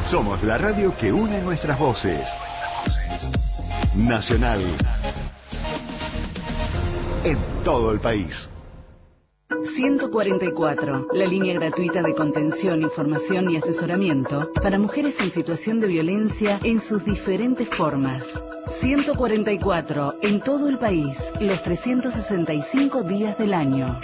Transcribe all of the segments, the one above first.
Somos la radio que une nuestras voces. Nacional. En todo el país. 144, la línea gratuita de contención, información y asesoramiento para mujeres en situación de violencia en sus diferentes formas. 144, en todo el país, los 365 días del año.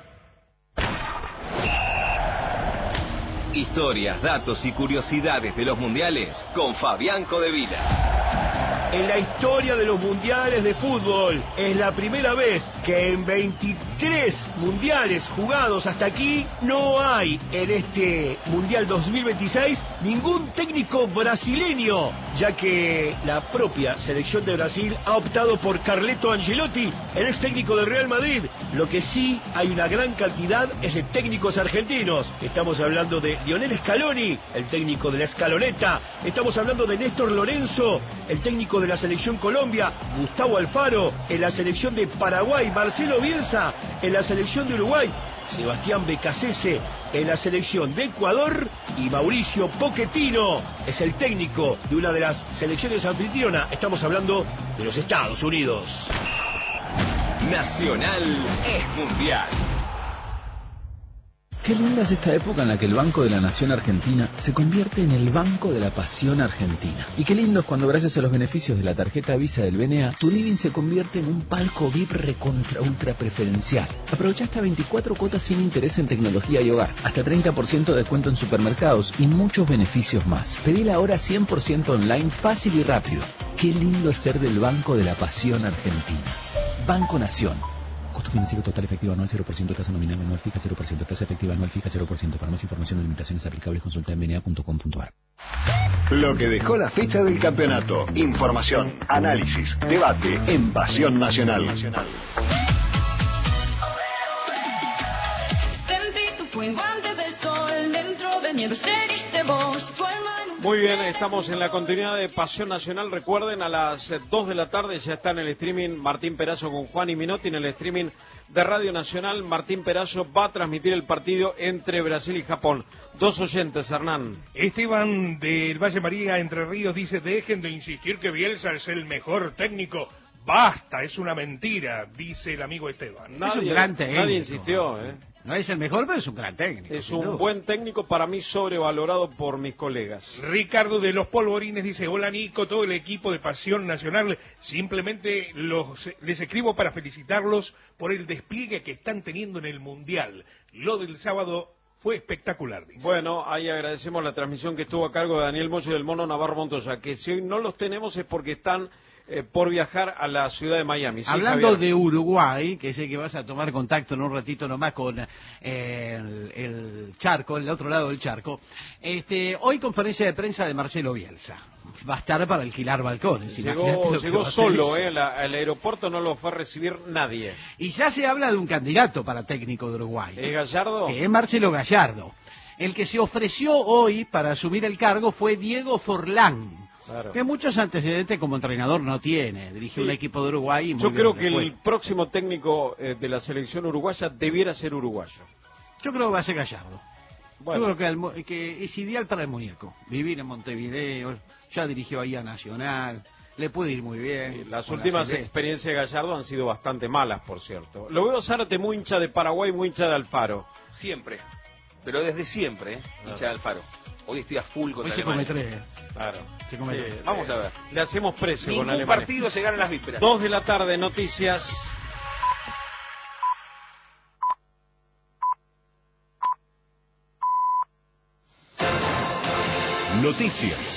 Historias, datos y curiosidades de los mundiales con Fabián Codevila. En la historia de los mundiales de fútbol, es la primera vez que en 23 mundiales jugados hasta aquí, no hay en este Mundial 2026 ningún técnico brasileño, ya que la propia selección de Brasil ha optado por Carleto Ancelotti, el ex técnico del Real Madrid. Lo que sí hay una gran cantidad es de técnicos argentinos. Estamos hablando de Lionel Scaloni, el técnico de la Scaloneta. Estamos hablando de Néstor Lorenzo, el técnico de la selección Colombia, Gustavo Alfaro en la selección de Paraguay, Marcelo Bielsa en la selección de Uruguay, Sebastián Becasese en la selección de Ecuador y Mauricio Pochettino es el técnico de una de las selecciones anfitrionas. Estamos hablando de los Estados Unidos. Nacional es mundial. Qué linda es esta época en la que el Banco de la Nación Argentina se convierte en el Banco de la Pasión Argentina. Y qué lindo es cuando gracias a los beneficios de la tarjeta Visa del BNA, tu living se convierte en un palco VIP recontra ultra preferencial. Aprovecha hasta 24 cuotas sin interés en tecnología y hogar, hasta 30% de descuento en supermercados y muchos beneficios más. Pedila ahora 100% online, fácil y rápido. Qué lindo es ser del Banco de la Pasión Argentina. Banco Nación. Costo financiero total efectivo anual 0%, tasa nominal anual fija 0%, tasa efectiva anual fija 0%. Para más información o limitaciones aplicables consulta en bna.com.ar. Lo que dejó la fecha del campeonato. Información, análisis, debate en Pasión Nacional. Sentí tu fuego antes del sol, dentro de nieve seriste vos, tu alma en un... Muy bien, estamos en la continuidad de Pasión Nacional. Recuerden, a las 2 de la tarde ya está en el streaming Martín Perazo con Juan y Minotti. En el streaming de Radio Nacional, Martín Perazo va a transmitir el partido entre Brasil y Japón. Dos oyentes, Hernán. Esteban del Valle María, Entre Ríos, dice: dejen de insistir que Bielsa es el mejor técnico. Basta, es una mentira, dice el amigo Esteban. Nadie, es un gran técnico. Nadie insistió, No es el mejor, pero es un gran técnico. Es un buen técnico, para mí sobrevalorado por mis colegas. Ricardo de los Polvorines dice: hola Nico, todo el equipo de Pasión Nacional, simplemente les escribo para felicitarlos por el despliegue que están teniendo en el Mundial. Lo del sábado fue espectacular, dice. Bueno, ahí agradecemos la transmisión que estuvo a cargo de Daniel Moyo y del Mono Navarro Montoya, que si hoy no los tenemos es porque están por viajar a la ciudad de Miami. ¿Sí, hablando Javier? de Uruguay, que sé que vas a tomar contacto en un ratito nomás con el charco, el otro lado del charco, hoy conferencia de prensa de Marcelo Bielsa. Va a estar para alquilar balcones. Llegó solo, al aeropuerto no lo fue a recibir nadie. Y ya se habla de un candidato para técnico de Uruguay. ¿Es Gallardo? Que es Marcelo Gallardo. El que se ofreció hoy para asumir el cargo fue Diego Forlán. Claro. Que muchos antecedentes como entrenador no tiene. Dirigió un equipo de Uruguay y muy Yo creo que fue. el próximo técnico de la selección uruguaya debiera ser uruguayo. Yo creo que va a ser Gallardo. Bueno. Yo creo que es ideal para el muñeco. Vivir en Montevideo, ya dirigió ahí a Nacional, le puede ir muy bien. Las últimas experiencias de Gallardo han sido bastante malas, por cierto. Lo veo Zárate muy hincha de Paraguay, muy hincha de Alfaro. Siempre, pero desde siempre, hincha de Alfaro. Hoy estoy a full contra Alemania. Claro. Vamos a ver. Le hacemos precio Ningún con Alemania. partido se gana en las vísperas. 2 de la tarde, noticias. Noticias.